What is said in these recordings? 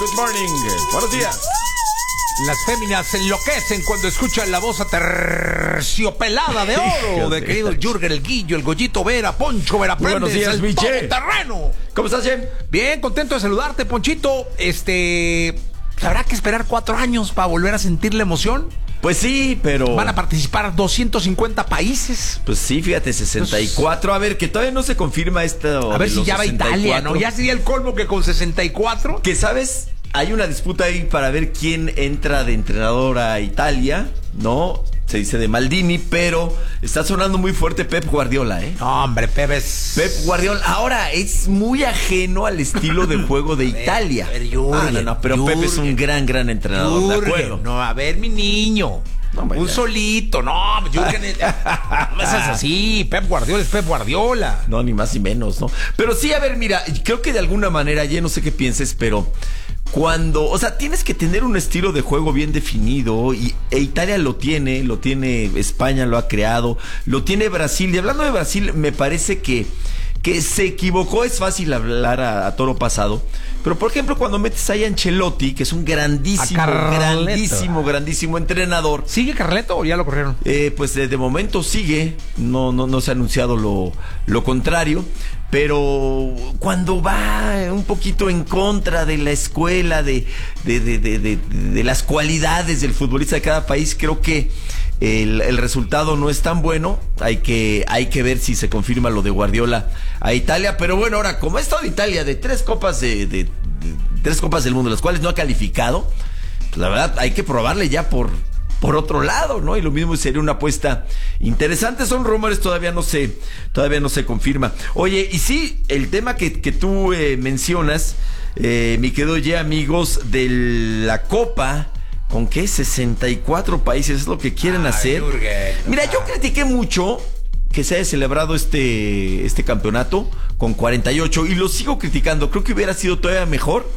good morning. Buenos días. Las féminas se enloquecen cuando escuchan la voz aterciopelada de oro de querido Jürgen, el Guillo, el Goyito Vera, Poncho Vera Prendes, buenos días, el terreno. ¿Cómo estás, Jem? Bien, contento de saludarte, Ponchito. ¿Habrá que esperar 4 años para volver a sentir la emoción? Pues sí, pero... Van a participar 250 países. Pues sí, fíjate, 64. A ver, que todavía no se confirma esto. A ver si ya va Italia, ¿no? Ya sería el colmo que con 64. Que, ¿sabes? Hay una disputa ahí para ver quién entra de entrenador a Italia, ¿no? Se dice de Maldini, pero está sonando muy fuerte Pep Guardiola, ¿eh? No, hombre, Pep Guardiola. Ahora, es muy ajeno al estilo de juego de Italia. Pero Pep es un gran entrenador, ¿de acuerdo? No, a ver, mi niño. No, un solito, no, Jürgen, no es así, Pep Guardiola es Pep Guardiola. No, ni más ni menos, ¿no? Pero sí, a ver, mira, creo que de alguna manera, ya no sé qué pienses, pero o sea, tienes que tener un estilo de juego bien definido, e Italia lo tiene España lo ha creado, lo tiene Brasil, y hablando de Brasil, me parece que se equivocó. Es fácil hablar a toro pasado, pero por ejemplo cuando metes ahí a Ancelotti, que es un grandísimo entrenador. ¿Sigue Carleto o ya lo corrieron? Pues de momento sigue, no se ha anunciado lo contrario, pero cuando va un poquito en contra de la escuela, de las cualidades del futbolista de cada país, creo que el resultado no es tan bueno. Hay que ver si se confirma lo de Guardiola a Italia. Pero bueno, ahora, como ha estado Italia de 3 copas de 3 copas del mundo, las cuales no ha calificado, pues la verdad hay que probarle ya por otro lado, ¿no? Y lo mismo sería una apuesta interesante. Son rumores, todavía no se confirma. Oye, y sí, el tema que tú mencionas, mi querido ya, amigos, de la Copa. ¿Con qué? 64 países es lo que quieren hacer. Mira, yo critiqué mucho que se haya celebrado este campeonato con 48 y lo sigo criticando. Creo que hubiera sido todavía mejor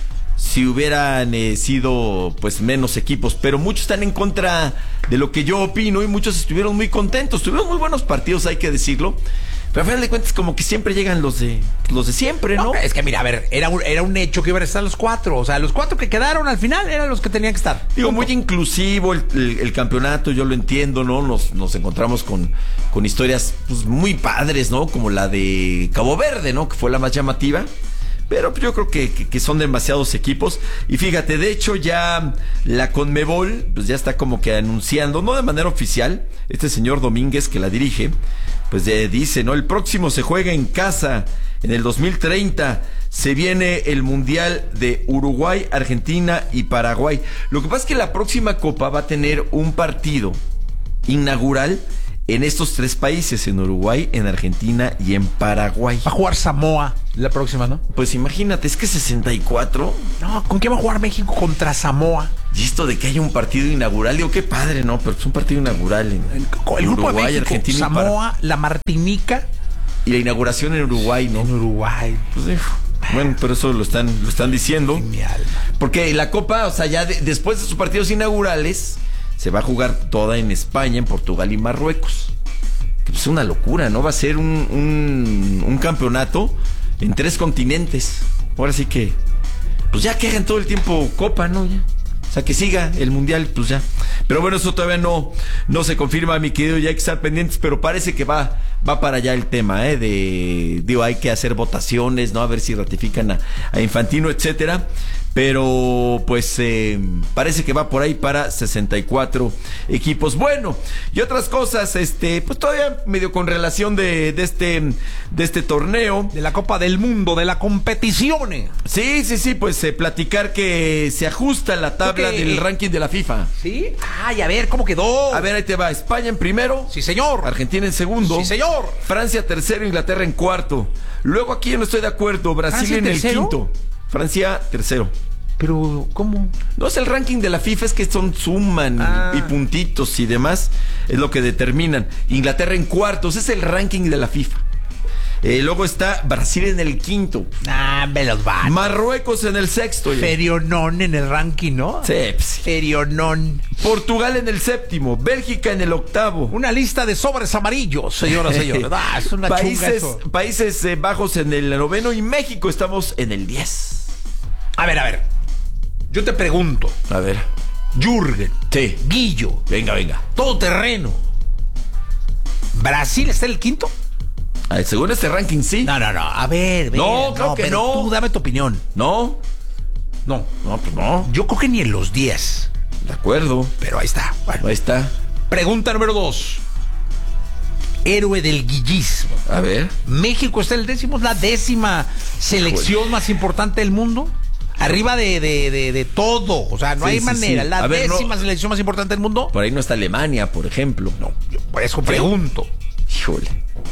si hubieran sido pues menos equipos, pero muchos están en contra de lo que yo opino y muchos estuvieron muy contentos. Tuvieron muy buenos partidos, hay que decirlo. Pero al final de cuentas, como que siempre llegan los de siempre, ¿no? Es que mira, a ver, era un hecho que iban a estar los 4. O sea, los 4 que quedaron al final eran los que tenían que estar. Digo, muy inclusivo el campeonato, yo lo entiendo, ¿no? Nos encontramos con historias pues, muy padres, ¿no? Como la de Cabo Verde, ¿no? Que fue la más llamativa. Pero yo creo que son demasiados equipos. Y fíjate, de hecho ya la Conmebol pues ya está como que anunciando, no de manera oficial, este señor Domínguez que la dirige, pues dice, ¿no? El próximo se juega en casa, en el 2030 se viene el Mundial de Uruguay, Argentina y Paraguay. Lo que pasa es que la próxima Copa va a tener un partido inaugural en estos 3 países, en Uruguay, en Argentina y en Paraguay. Va a jugar Samoa la próxima, ¿no? Pues imagínate, es que 64. No, ¿con qué va a jugar México contra Samoa? Y esto de que haya un partido inaugural, digo, qué padre, ¿no? Pero es un partido inaugural en el grupo Uruguay, de México, Argentina, Samoa, la Martinica. Y la inauguración en Uruguay, ¿no? En Uruguay. Pues, bueno, pero eso lo están diciendo. Mi alma. Porque la Copa, o sea, ya después de sus partidos inaugurales, se va a jugar toda en España, en Portugal y Marruecos. Que es una locura, ¿no? Va a ser un campeonato en 3 continentes. Ahora sí que, pues ya que hagan todo el tiempo Copa, ¿no? Ya. O sea, que siga el Mundial, pues ya. Pero bueno, eso todavía no se confirma, mi querido, ya hay que estar pendientes, pero parece que va para allá el tema, digo, hay que hacer votaciones, ¿no? A ver si ratifican a Infantino, etcétera. Pero pues parece que va por ahí para 64 equipos. Bueno, y otras cosas, pues todavía medio con relación de este torneo. De la Copa del Mundo, de la competición. Sí, pues platicar que se ajusta la tabla del ranking de la FIFA. ¿Sí? Ay, a ver, ¿cómo quedó? A ver, ahí te va. España en primero. Sí, señor. Argentina en segundo. Sí, señor. Francia tercero, Inglaterra en cuarto. Luego aquí yo no estoy de acuerdo. Brasil en el quinto. Francia tercero. Pero, ¿cómo? No es el ranking de la FIFA, es que suman y puntitos y demás, es lo que determinan. Inglaterra en cuartos, es el ranking de la FIFA. Luego está Brasil en el quinto. Me los van. Marruecos en el sexto. Ferionón en el ranking, ¿no? Sí, pues. Ferionón. Portugal en el séptimo. Bélgica en el octavo. Una lista de sobres amarillos, señoras y señores. Es una Países Bajos en el noveno y México estamos en el 10. A ver. Yo te pregunto. A ver. Jürgen. Sí. Guillo. Venga. Todo terreno. ¿Brasil está en el quinto? Según este ranking, sí. No. A ver. No, creo que pero no. Tú dame tu opinión. No. No, pues no. Yo creo que ni en los 10. De acuerdo. Pero ahí está. Bueno. Ahí está. Pregunta número 2. Héroe del guillismo. A ver. ¿México está en el 10º? ¿La 10ª selección más importante del mundo? Arriba de todo. O sea, no hay manera. Sí. ¿La 10ª selección más importante del mundo? Por ahí no está Alemania, por ejemplo. No, yo por eso pregunto. Híjole.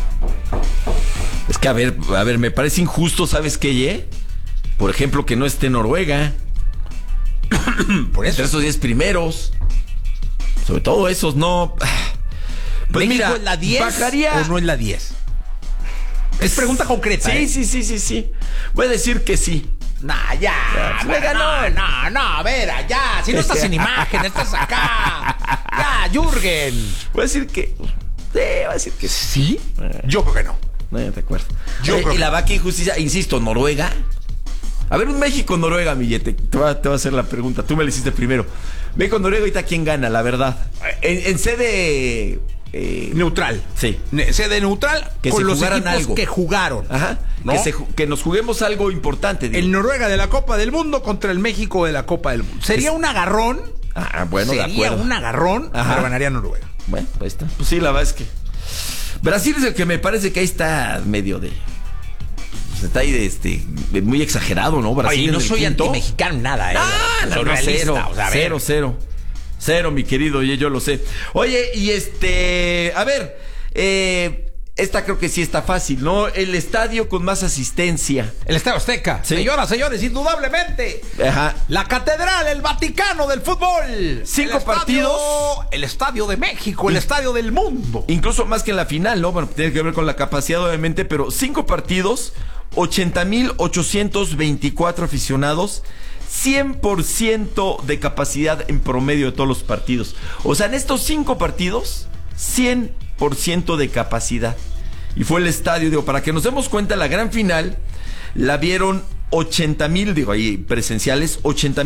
Es que, a ver, me parece injusto, ¿sabes qué, Ye? Por ejemplo, que no esté Noruega. Por eso. Entre esos 10 primeros. Sobre todo esos, no. Pues ¿México mira, es la 10 bajaría... o no es la 10? Es pregunta concreta. Sí. Voy a decir que sí. Nah, ya. Me ganó. No, Vera, ya. Si no estás sin imagen, estás acá. Ya, Jürgen. Voy a decir que... Sí, voy a decir que sí. ¿Sí? Yo creo que no. No, te acuerdo. Yo creo y la vaca injusticia, insisto, Noruega. A ver, un México-Noruega, Millete. Te va a hacer la pregunta. Tú me la hiciste primero. México-Noruega, ahorita quién gana, la verdad. En sede... neutral. Sí. Sede neutral que con se los jugaran equipos algo. que jugaron. Ajá. ¿No? Que nos juguemos algo importante. Digo. El Noruega de la Copa del Mundo contra el México de la Copa del Mundo. Sería un agarrón. Bueno, de acuerdo. Sería un agarrón, pero ganaría Noruega. Bueno, ahí está. Pues sí, la verdad es que... Brasil es el que me parece que ahí está medio de... Está ahí de muy exagerado, ¿no? Brasil. Oye, no soy anti-mexicano, nada, No, realista, cero, mi querido, yo lo sé. Oye, y a ver, esta creo que sí está fácil, ¿no? El estadio con más asistencia. El Estadio Azteca. Sí. Señoras, señores, indudablemente. Ajá. La catedral, el Vaticano del fútbol. 5 partidos. El Estadio de México, el Estadio del mundo. Incluso más que en la final, ¿no? Bueno, tiene que ver con la capacidad, obviamente, pero 5 partidos, 80,824 aficionados, 100% de capacidad en promedio de todos los partidos. O sea, en estos 5 partidos, 100% de capacidad. Y fue el estadio, para que nos demos cuenta, la gran final la vieron 80,000, ahí presenciales,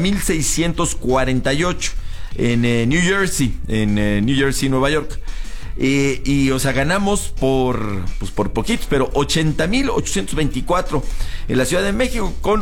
80,648 en New Jersey, Nueva York. O sea, ganamos por poquitos, pero 80,824 en la Ciudad de México con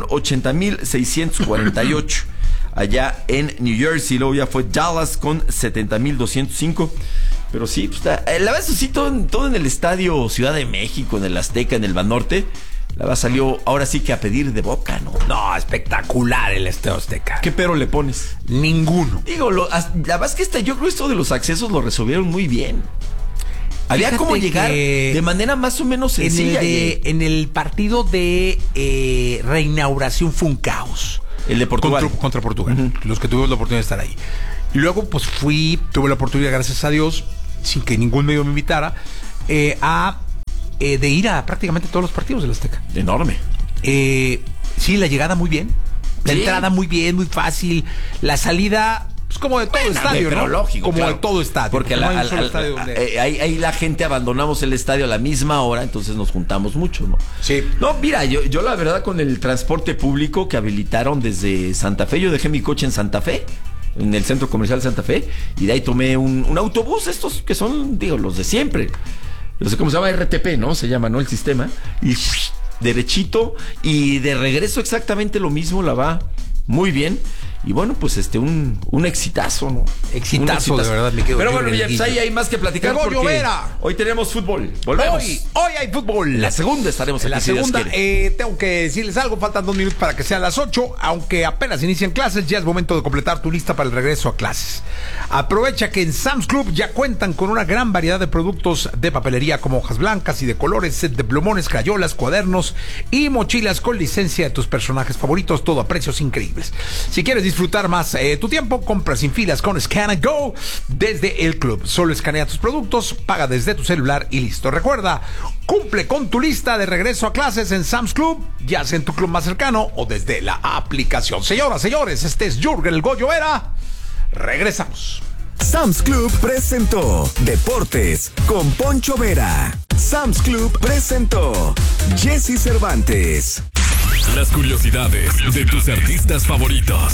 80,648 allá en New Jersey. Luego ya fue Dallas con 70,205. Pero sí, pues, la verdad, eso sí, todo en el estadio Ciudad de México, en el Azteca, en el Banorte, la verdad salió ahora sí que a pedir de boca, ¿no? No, espectacular el Estadio Azteca. ¿Qué pero le pones? Ninguno. Digo, la verdad es que yo creo que esto de los accesos lo resolvieron muy bien. Había como llegar de manera más o menos sencilla. En el partido de reinauguración fue un caos. El de Portugal. Contra Portugal. Los que tuvimos la oportunidad de estar ahí. Y luego, pues tuve la oportunidad, gracias a Dios, sin que ningún medio me invitara, de ir a prácticamente todos los partidos del Azteca. Enorme. Sí, la llegada muy bien. La entrada muy bien, muy fácil. La salida... Pues como de todo estadio, pero ¿no? lógico, como claro. de todo estadio. Porque no hay un solo estadio donde... ahí la gente abandonamos el estadio a la misma hora, entonces nos juntamos mucho, ¿no? Sí. No, mira, yo la verdad con el transporte público que habilitaron desde Santa Fe, yo dejé mi coche en Santa Fe, en el centro comercial Santa Fe, y de ahí tomé un autobús, estos que son, los de siempre. No sé cómo se llama, RTP, ¿no? Se llama, ¿no? El sistema. Y derechito, y de regreso exactamente lo mismo, la va muy bien. Y bueno, pues un exitazo, ¿no? Exitazo, de verdad, me quedo. Pero bueno, pues ahí hay más que platicar porque hoy tenemos fútbol. Volvemos. Hoy hay fútbol. La segunda estaremos aquí. La segunda, tengo que decirles algo, faltan 2 minutos para que sean las 8, aunque apenas inician clases, ya es momento de completar tu lista para el regreso a clases. Aprovecha que en Sam's Club ya cuentan con una gran variedad de productos de papelería como hojas blancas y de colores, set de plumones, crayolas, cuadernos y mochilas con licencia de tus personajes favoritos, todo a precios increíbles. Si quieres disfrutar más tu tiempo, compra sin filas con Scan and Go desde el club. Solo escanea tus productos, paga desde tu celular y listo. Recuerda, cumple con tu lista de regreso a clases en Sam's Club, ya sea en tu club más cercano o desde la aplicación. Señoras, señores, este es Jürgen el Goyo Vera. Regresamos. Sam's Club presentó Deportes con Poncho Vera. Sam's Club presentó Jesse Cervantes. las curiosidades de tus artistas favoritos.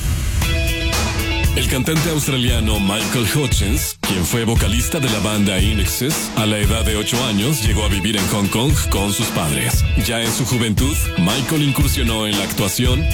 El cantante australiano Michael Hutchence, quien fue vocalista de la banda In Excess, a la edad de 8 años llegó a vivir en Hong Kong con sus padres. Ya en su juventud, Michael incursionó en la actuación